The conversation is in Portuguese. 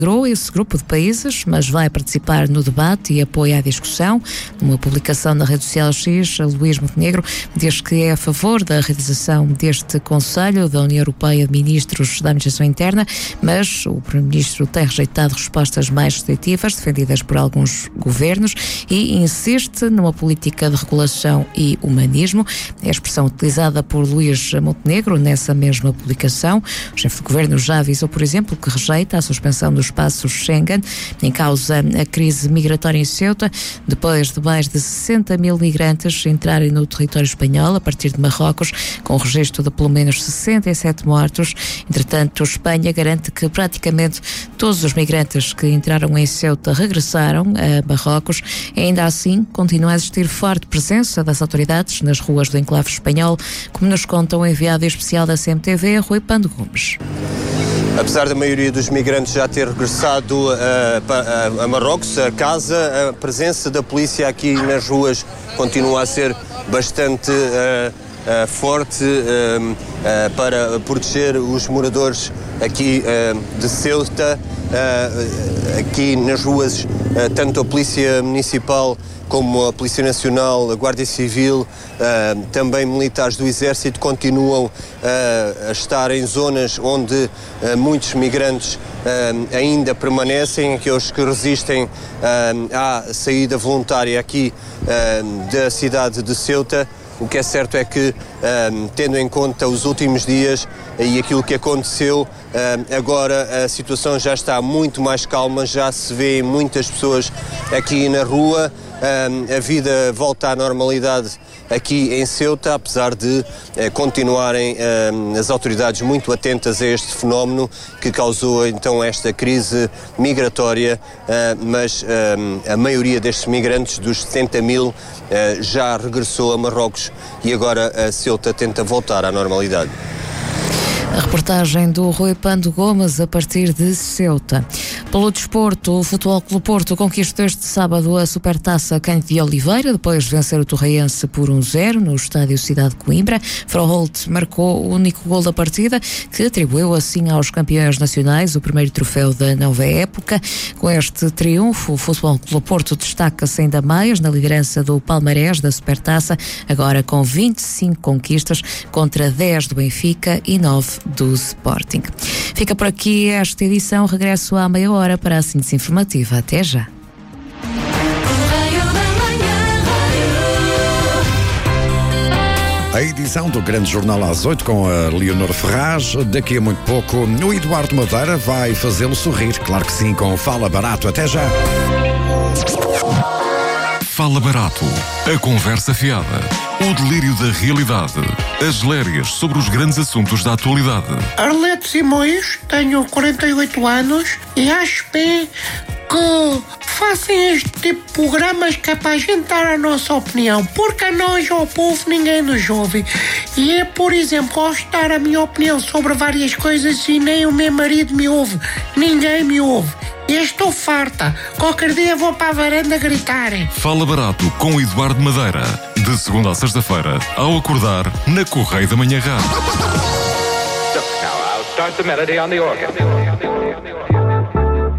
integrou esse grupo de países, mas vai participar no debate e apoia a discussão. Numa publicação na rede social X, Luís Montenegro diz que é a favor da realização deste Conselho da União Europeia de Ministros da Administração Interna, mas o Primeiro-Ministro tem rejeitado respostas mais restritivas defendidas por alguns governos e insiste numa política de regulação e humanismo. É a expressão utilizada por Luís Montenegro nessa mesma publicação. O chefe de governo já avisou, por exemplo, que rejeita a suspensão do espaço Schengen, em causa a crise migratória em Ceuta, depois de mais de 60 mil migrantes entrarem no território espanhol a partir de Marrocos, com o registro de pelo menos 67 mortos. Entretanto, Espanha garante que praticamente todos os migrantes que entraram em Ceuta regressaram a Marrocos. Ainda assim, continua a existir forte presença das autoridades nas ruas do enclave espanhol, como nos conta o enviado especial da CMTV, Rui Pando Gomes. Apesar da maioria dos migrantes já ter regressado a Marrocos, a casa, a presença da polícia aqui nas ruas continua a ser bastante forte para proteger os moradores aqui de Ceuta. Aqui nas ruas, tanto a Polícia Municipal como a Polícia Nacional, a Guarda Civil, também militares do Exército continuam a estar em zonas onde muitos migrantes ainda permanecem, aqueles que resistem à saída voluntária aqui da cidade de Ceuta. O que é certo é que, tendo em conta os últimos dias e aquilo que aconteceu, agora a situação já está muito mais calma, já se vê muitas pessoas aqui na rua. A vida volta à normalidade aqui em Ceuta, apesar de continuarem as autoridades muito atentas a este fenómeno que causou então esta crise migratória, mas a maioria destes migrantes, dos 70 mil, já regressou a Marrocos e agora a Ceuta tenta voltar à normalidade. A reportagem do Rui Pando Gomes a partir de Ceuta. Pelo desporto, o Futebol Clube Porto conquistou este sábado a Supertaça Cândido de Oliveira, depois de vencer o Torreiense por 1-0 no estádio Cidade de Coimbra. Froholt marcou o único gol da partida, que atribuiu assim aos campeões nacionais o primeiro troféu da nova época. Com este triunfo, o Futebol Clube Porto destaca-se ainda mais na liderança do palmarés da Supertaça, agora com 25 conquistas contra 10 do Benfica e 9 do Sporting. Fica por aqui esta edição. Regresso à meia hora para a síntese informativa. Até já. A edição do Grande Jornal às 8 com a Leonor Ferraz. Daqui a muito pouco, o Eduardo Madeira vai fazê-lo sorrir. Claro que sim, com Fala Barato. Até já. Fala Barato. A conversa fiada. O delírio da realidade. As lérias sobre os grandes assuntos da atualidade. Arlete Simões, tenho 48 anos e acho bem que façam este tipo de programas que é para a gente dar a nossa opinião, porque a nós, ao povo, ninguém nos ouve. E é, por exemplo, gosto de dar a minha opinião sobre várias coisas e nem o meu marido me ouve. Ninguém me ouve. Eu estou farta. Qualquer dia vou para a varanda gritar. Fala Barato com Eduardo Madeira. De segunda a sexta-feira, ao acordar, na Correio da Manhã Rádio. Now I'll start the melody on the organ.